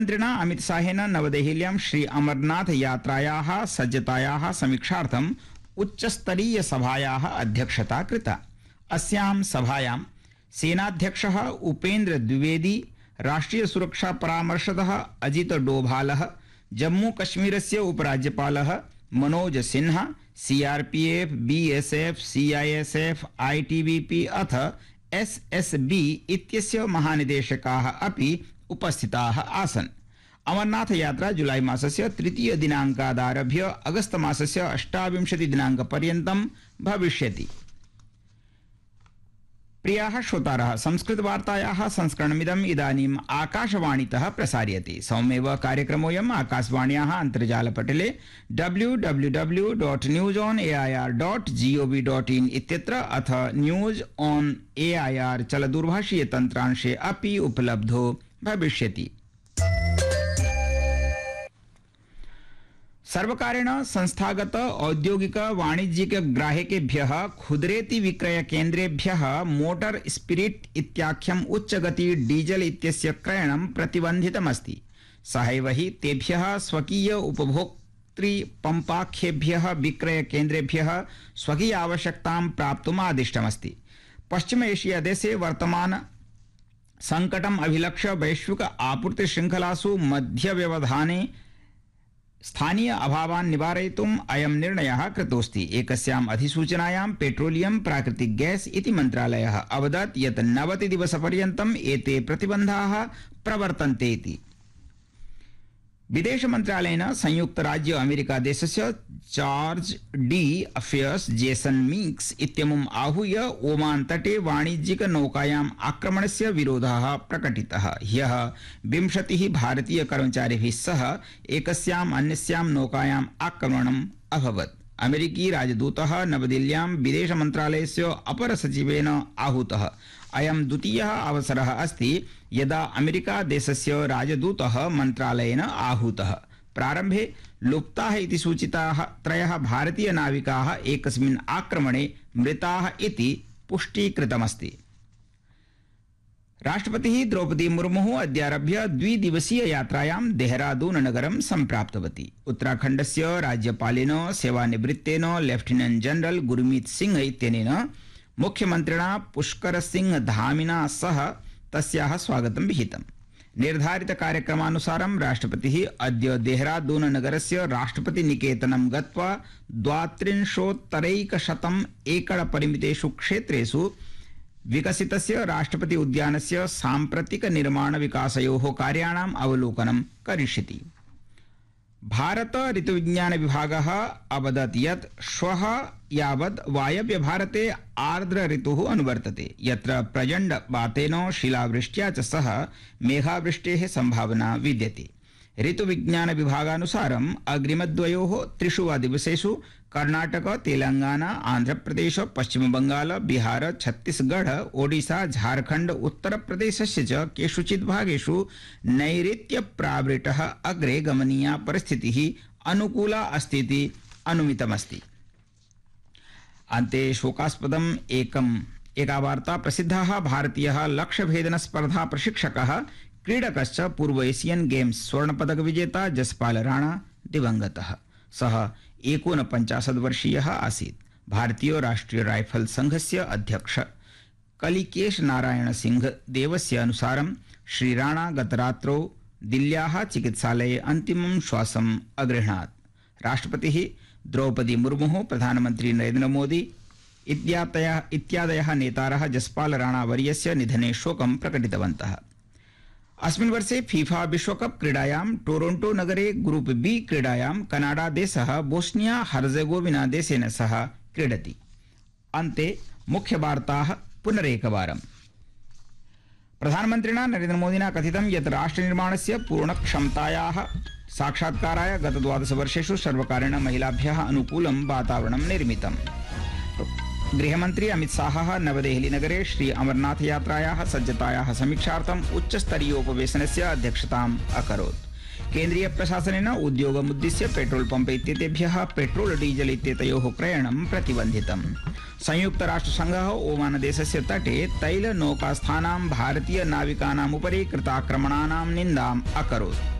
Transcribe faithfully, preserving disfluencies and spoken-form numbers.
मन्त्रिणा अमित शाहेन नवदेहल्यां श्री अमरनाथ यात्रायाः सज्जतायाः समीक्षार्थम् उच्चस्तरीय सभायाः अध्यक्षता कृता। अस्यां सभायां सेनाध्यक्षः उपेन्द्र द्विवेदी, राष्ट्रिय सुरक्षा परामर्शदः Ajit डोभालः, Jammu कश्मीरस्य उपराज्यपालः Manoj Sinha, CRPF, BSF, CISF, ITBP अथ एसएसबी इत्यस्य महानिदेशकाः अपि उपस्थिताः आसन्। अमरनाथ यात्रा जुलाई मासस्य तृतीय दिनाङ्कादारभ्य अगस्त मासस्य अष्टाविंशति दिनाङ्कपर्यन्तं भविष्यति। प्रियाः श्रोतारः, संस्कृतवार्तायाः संस्करणमिदम् इदानीम् आकाशवाणीतः प्रसार्यते। सौम्येव कार्यक्रमोऽयम् आकाशवाण्याः अन्तर्जालपटले W W W dot news on A I R dot G O V dot in इत्यत्र अथ news on A I R चलदूरभाषीय तन्त्रांशे अपि उपलब्धो भविष्यति। सर्वकारेण संस्थागत औद्योगिक वाणिज्यिक ग्राहकेभ्यः खुदरेति विक्रय केन्द्रेभ्यः मोटर स्पिरिट इत्याख्यम् उच्चगति डीजल इत्यस्य क्रयणं प्रतिबन्धितमस्ति। सहैव हि तेभ्यः स्वकीय उपभोक्तृ पम्पाख्येभ्यः विक्रय केन्द्रेभ्यः स्वकीय आवश्यकतां प्राप्तुम् आदिष्टमस्ति। पश्चिम एशिया देशे वर्तमान संकटम् अभिलक्ष्य वैश्विक आपूर्ति श्रृंखलासु मध्यव्यवधाने स्थानीय अभावान् निवारयितुम् अयं निर्णयः कृतोऽस्ति। एकस्याम् अधिसूचनायां पेट्रोलियम प्राकृतिक गैस इति मन्त्रालयः अवदत् यत् नवति दिवसपर्यन्तम् एते प्रतिबन्धाः प्रवर्तन्ते इति। विदेश मन्त्रालयेन संयुक्त राज्य अमेरिका देशस्य charge D affairs Jason Meeks इत्यमुम् आहूय ओमान तटे वाणिज्यिक नौकायाम् आक्रमणस्य विरोधः प्रकटितः। ह्यः विंशतिः भारतीय कर्मचारिभिः सह एकस्याम् अन्यस्यां नौकायाम् आक्रमणम् अभवत्। अमेरिकी राजदूतः नवदिल्ल्यां विदेश मन्त्रालयस्य अपर सचिवेन आहूतः। अयं द्वितीयः अवसरः अस्ति यदा अमेरिका देशस्य राजदूतः मन्त्रालयेन आहूतः। प्रारम्भे लुप्ताः इति सूचिताः त्रयः भारतीय नाविकाः एकस्मिन् आक्रमणे मृताः इति पुष्टीकृतमस्ति। राष्ट्रपतिः द्रौपदी मुर्मुः अद्यारभ्य द्विदिवसीय यात्रायां देहरादून नगरं सम्प्राप्तवती। उत्तराखण्डस्य राज्यपालेन सेवानिवृत्तेन लेफ्टिनेंट जनरल गुरमीत सिंह इत्यनेन मुख्यमन्त्रिणा पुष्कर सिंह धामिना सह तस्याः स्वागतं विहितम्। निर्धारित कार्यक्रमानुसारं राष्ट्रपतिः अद्य देहरादून नगरस्य राष्ट्रपति निकेतनं गत्वा द्वात्रिंशोत्तरैकशतम् एकड़ परिमितेषु क्षेत्रेषु विकसितस्य राष्ट्रपति उद्यानस्य साम्प्रतिक निर्माण विकासयोः कार्याणाम् अवलोकनं करिष्यति। भारत ऋतुविज्ञान विभागः अवदत् यत् श्वः यावत् वायव्य भारते आर्द्र ऋतुः अनुवर्तते, यत्र प्रचण्ड वातेन शिलावृष्ट्या च सह मेघावृष्टेः संभावना विद्यते। ऋतुविज्ञान विभागानुसारम् अग्रिमद्वयोः त्रिषु वा दिवसेषु कर्णाटक, तेलंगाना, आंध्र प्रदेश, पश्चिम बंगाल, बिहार, छत्तीसगढ़, ओडिशा, झारखंड, उत्तर प्रदेशस्य च केषुचित् भागेषु नैऋत्य प्रावृतः अग्रे गमनीया परिस्थितिः अनुकूला अस्तीति अनुमितमस्ति। अन्ते शोकास्पदम् एकम् एका वार्ता प्रसिद्धः भारतीयः लक्ष्यभेदन स्पर्धा प्रशिक्षकः क्रीडकश्च पूर्व एशियन गेम्स स्वर्ण पदक विजेता जसपाल राणा दिवंगतः। सः एकोनपञ्चाशत् वर्षीयः आसीत्। भारतीय राष्ट्रीय राइफल संघस्य अध्यक्ष कलिकेश नारायण सिंह देवस्य अनुसारं श्री राणा गतरात्रौ दिल्ल्याः चिकित्सालये अन्तिमं श्वासम् अगृह्णात्। राष्ट्रपतिः द्रौपदी मुर्मुः, प्रधानमन्त्री नरेन्द्र मोदी इत्यादयः इत्यादयः नेतारः जसपाल राणा वर्यस्य निधने शोकं प्रकटितवन्तः। अस्मिन् वर्षे फीफा विश्वकप क्रीडायां टोरंटो नगरे ग्रुप बी क्रीडायां कनाडा देशः बोस्निया हर्जेगोविना देशेन सह क्रीडति। अन्ते मुख्यवार्ताः पुनरेकवारम्। प्रधानमन्त्रिणा नरेन्द्र मोदिना कथितं यत् राष्ट्रनिर्माणस्य पूर्णक्षमतायाः साक्षात्काराय गत द्वादश वर्षेषु सर्वकारेण महिलाभ्यः अनुकूलं वातावरणं निर्मितम्। गृहमन्त्री अमित शाहः नवदेहली नगरे श्री अमरनाथ यात्रायाः सज्जतायाः समीक्षार्थम् उच्चस्तरीयोपवेशनस्य अध्यक्षताम् अकरोत्। केन्द्रीय प्रशासनेन उद्योगमुद्दिश्य पेट्रोल पंप इत्येतेभ्यः पेट्रोल डीजल इत्येतयोः क्रयणं प्रतिबन्धितम्। संयुक्तराष्ट्रसङ्घः ओमान देशस्य तटे तैलनौकास्थानां भारतीय नाविकानाम् उपरि कृताक्रमणानां निन्दाम् अकरोत्।